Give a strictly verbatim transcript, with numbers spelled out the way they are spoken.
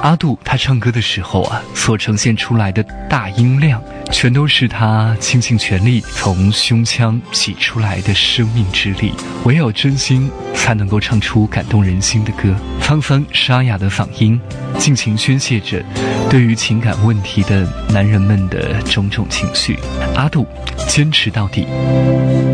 阿杜他唱歌的时候啊，所呈现出来的大音量，全都是他倾尽全力从胸腔挤出来的生命之力。唯有真心才能够唱出感动人心的歌。沧桑沙哑的嗓音，尽情宣泄着对于情感问题的男人们的种种情绪。阿杜坚持到底。